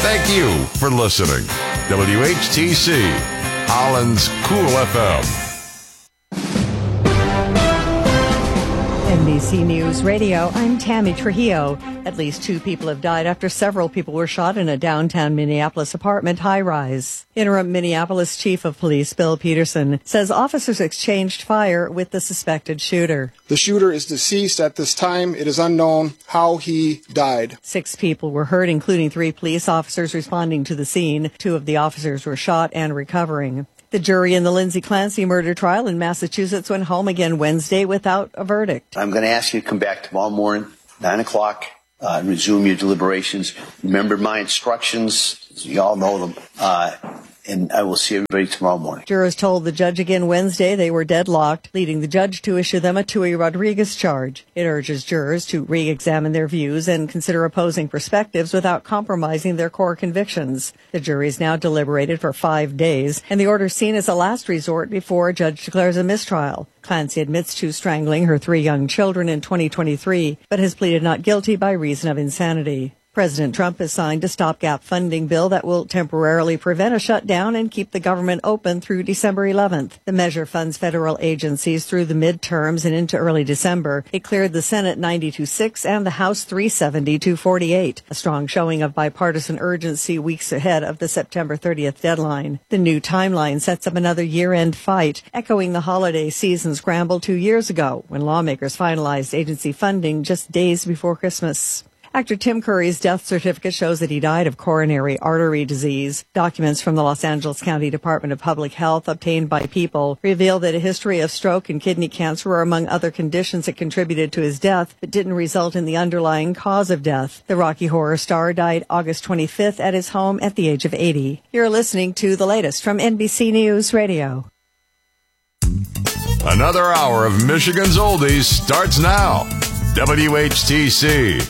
Thank you for listening. WHTC, Holland's Cool FM. NBC News Radio, I'm Tammy Trujillo. At least 2 people have died after several people were shot in a downtown Minneapolis apartment high-rise. Interim Minneapolis Chief of Police Bill Peterson says officers exchanged fire with the suspected shooter. The shooter is deceased at this time. It is unknown how he died. 6 people were hurt, including 3 police officers responding to the scene. 2 of the officers were shot and recovering. The jury in the Lindsay Clancy murder trial in Massachusetts went home again Wednesday without a verdict. I'm going to ask you to come back tomorrow morning, 9 o'clock, and resume your deliberations. Remember my instructions. You all know them. And I will see everybody tomorrow morning. Jurors told the judge again Wednesday they were deadlocked, leading the judge to issue them a Tui Rodriguez charge. It urges jurors to re-examine their views and consider opposing perspectives without compromising their core convictions. The jury is now deliberated for 5 days, and the order is seen as a last resort before a judge declares a mistrial. Clancy admits to strangling her 3 young children in 2023, but has pleaded not guilty by reason of insanity. President Trump has signed a stopgap funding bill that will temporarily prevent a shutdown and keep the government open through December 11th. The measure funds federal agencies through the midterms and into early December. It cleared the Senate 92-6 and the House 370-48, a strong showing of bipartisan urgency weeks ahead of the September 30th deadline. The new timeline sets up another year-end fight, echoing the holiday season scramble 2 years ago when lawmakers finalized agency funding just days before Christmas. Actor Tim Curry's death certificate shows that he died of coronary artery disease. Documents from the Los Angeles County Department of Public Health obtained by People reveal that a history of stroke and kidney cancer were among other conditions that contributed to his death, but didn't result in the underlying cause of death. The Rocky Horror star died August 25th at his home at the age of 80. You're listening to the latest from NBC News Radio. Another hour of Michigan's Oldies starts now. WHTC,